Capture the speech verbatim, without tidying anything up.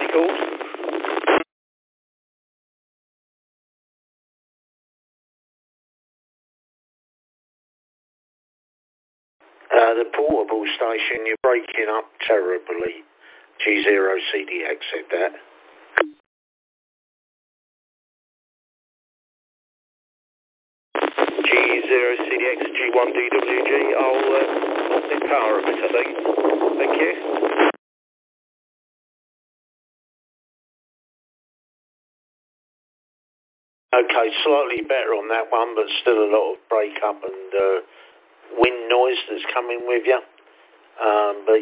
called? Uh, the portable station, you're breaking up terribly. G zero C D X said that. G zero C D X, G one D W G, I'll uh, alternate power a bit, I think. Thank you. Okay, slightly better on that one, but still a lot of break up and uh, wind noise that's coming with you. Um, but